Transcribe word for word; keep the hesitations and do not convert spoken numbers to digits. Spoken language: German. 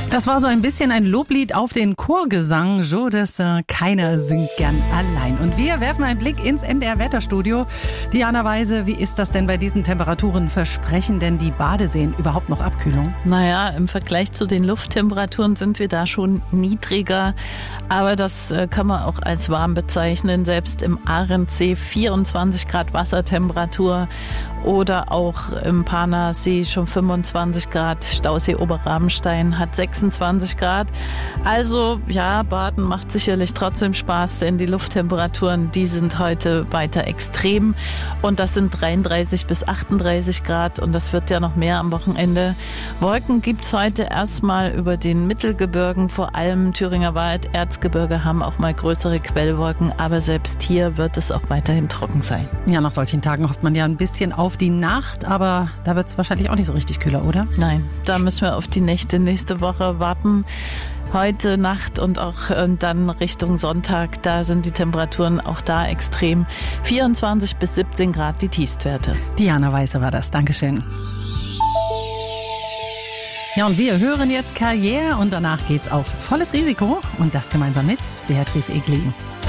Das war so ein bisschen ein Loblied auf den Chorgesang. Jo, das äh, keiner singt gern allein. Und wir werfen einen Blick ins N D R-Wetterstudio. Diana Weise, wie ist das denn bei diesen Temperaturen? Versprechen denn die Badeseen überhaupt noch Abkühlung? Naja, im Vergleich zu den Lufttemperaturen sind wir da schon niedriger. Aber das äh, kann man auch als warm bezeichnen. Selbst im Arendsee vierundzwanzig Grad Wassertemperatur oder auch im Parner See schon fünfundzwanzig Grad. Stausee Oberrabenstein hat sechsundzwanzig Grad. Also ja, Baden macht sicherlich trotzdem Spaß, denn die Lufttemperaturen, die sind heute weiter extrem. Und das sind dreiunddreißig bis achtunddreißig Grad und das wird ja noch mehr am Wochenende. Wolken gibt's heute erstmal über den Mittelgebirgen, vor allem Thüringer Wald, Erzgebirge haben auch mal größere Quellwolken, aber selbst hier wird es auch weiterhin trocken sein. Ja, nach solchen Tagen hofft man ja ein bisschen auf die Nacht, aber da wird es wahrscheinlich auch nicht so richtig kühler, oder? Nein, da müssen wir auf die Nächte nächste Woche warten. Heute Nacht und auch äh, dann Richtung Sonntag, da sind die Temperaturen auch da extrem. vierundzwanzig bis siebzehn Grad die Tiefstwerte. Diana Weise war das. Dankeschön. Ja, und wir hören jetzt Karriere und danach geht's auf volles Risiko und das gemeinsam mit Beatrice Egli.